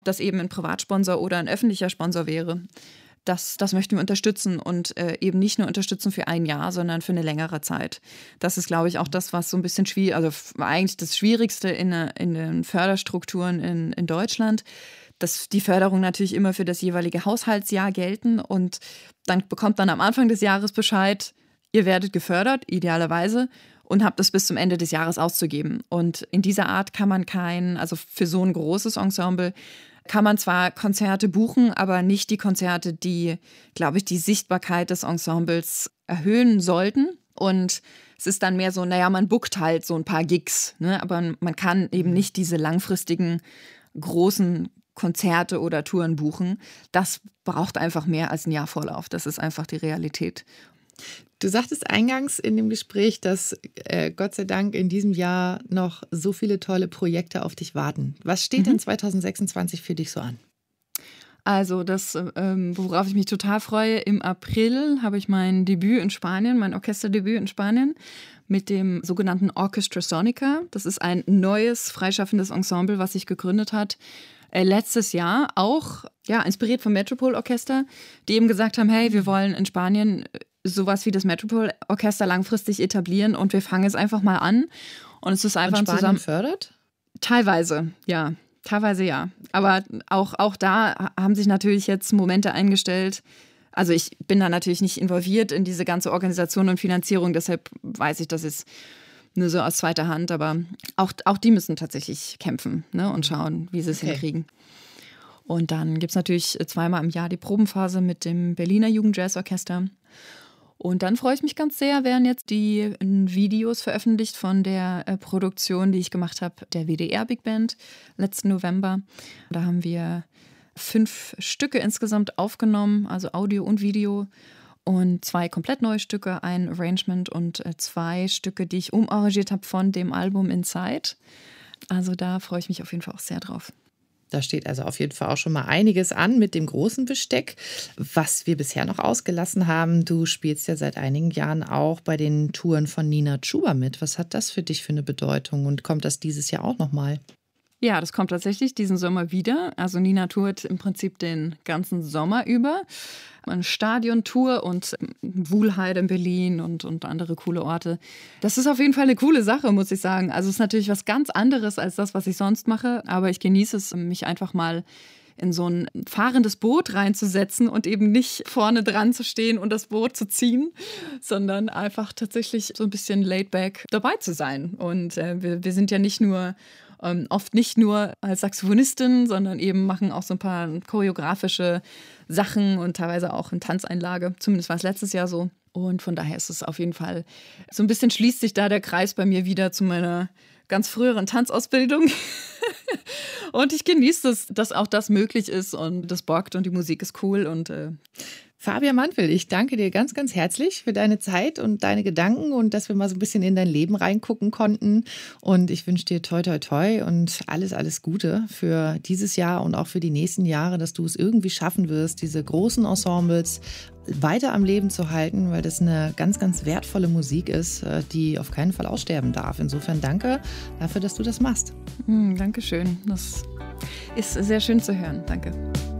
das eben ein Privatsponsor oder ein öffentlicher Sponsor wäre. Das möchten wir unterstützen und eben nicht nur unterstützen für ein Jahr, sondern für eine längere Zeit. Das ist, glaube ich, auch das, was so ein bisschen schwierig, also eigentlich das Schwierigste in den Förderstrukturen in Deutschland, dass die Förderung natürlich immer für das jeweilige Haushaltsjahr gelten und dann bekommt man am Anfang des Jahres Bescheid, ihr werdet gefördert, idealerweise, und habt es bis zum Ende des Jahres auszugeben. Und in dieser Art kann man also für so ein großes Ensemble kann man zwar Konzerte buchen, aber nicht die Konzerte, die, glaube ich, die Sichtbarkeit des Ensembles erhöhen sollten. Und es ist dann mehr so, man bookt halt so ein paar Gigs, ne? Aber man kann eben nicht diese langfristigen, großen Konzerte oder Touren buchen. Das braucht einfach mehr als ein Jahr Vorlauf. Das ist einfach die Realität. Du sagtest eingangs in dem Gespräch, dass Gott sei Dank in diesem Jahr noch so viele tolle Projekte auf dich warten. Was steht denn 2026 für dich so an? Also das, worauf ich mich total freue, im April habe ich mein Debüt in Spanien, mein Orchesterdebüt in Spanien mit dem sogenannten Orchestra Sonica. Das ist ein neues, freischaffendes Ensemble, was sich gegründet hat. Letztes Jahr auch, inspiriert vom Metropole Orchester, die eben gesagt haben, hey, wir wollen in Spanien sowas wie das Metropole Orchester langfristig etablieren und wir fangen jetzt einfach mal an. Und es ist einfach und Spanien fördert? Teilweise, ja. Teilweise ja. Aber auch da haben sich natürlich jetzt Momente eingestellt. Also ich bin da natürlich nicht involviert in diese ganze Organisation und Finanzierung, deshalb weiß ich das jetzt nur so aus zweiter Hand. Aber auch die müssen tatsächlich kämpfen, ne, und schauen, wie sie es hinkriegen. Und dann gibt es natürlich zweimal im Jahr die Probenphase mit dem Berliner Jugendjazzorchester. Und dann freue ich mich ganz sehr, werden jetzt die Videos veröffentlicht von der Produktion, die ich gemacht habe, der WDR Big Band, letzten November. Da haben wir 5 Stücke insgesamt aufgenommen, also Audio und Video. Und 2 komplett neue Stücke, ein Arrangement und 2 Stücke, die ich umarrangiert habe von dem Album Inside. Also da freue ich mich auf jeden Fall auch sehr drauf. Da steht also auf jeden Fall auch schon mal einiges an mit dem großen Besteck, was wir bisher noch ausgelassen haben. Du spielst ja seit einigen Jahren auch bei den Touren von Nina Chuba mit. Was hat das für dich für eine Bedeutung und kommt das dieses Jahr auch nochmal? Ja, das kommt tatsächlich diesen Sommer wieder. Also Nina tourt im Prinzip den ganzen Sommer über. Eine Stadiontour und Wuhlheide in Berlin und andere coole Orte. Das ist auf jeden Fall eine coole Sache, muss ich sagen. Also es ist natürlich was ganz anderes als das, was ich sonst mache. Aber ich genieße es, mich einfach mal in so ein fahrendes Boot reinzusetzen und eben nicht vorne dran zu stehen und das Boot zu ziehen, sondern einfach tatsächlich so ein bisschen laid back dabei zu sein. Und wir sind ja oft nicht nur als Saxophonistin, sondern eben machen auch so ein paar choreografische Sachen und teilweise auch in Tanzeinlage. Zumindest war es letztes Jahr so. Und von daher ist es auf jeden Fall, so ein bisschen schließt sich da der Kreis bei mir wieder zu meiner ganz früheren Tanzausbildung. Und ich genieße es, dass auch das möglich ist und das bockt und die Musik ist cool und Fabian Mantwil, ich danke dir ganz, ganz herzlich für deine Zeit und deine Gedanken und dass wir mal so ein bisschen in dein Leben reingucken konnten. Und ich wünsche dir toi, toi, toi und alles, alles Gute für dieses Jahr und auch für die nächsten Jahre, dass du es irgendwie schaffen wirst, diese großen Ensembles weiter am Leben zu halten, weil das eine ganz, ganz wertvolle Musik ist, die auf keinen Fall aussterben darf. Insofern danke dafür, dass du das machst. Dankeschön. Das ist sehr schön zu hören. Danke.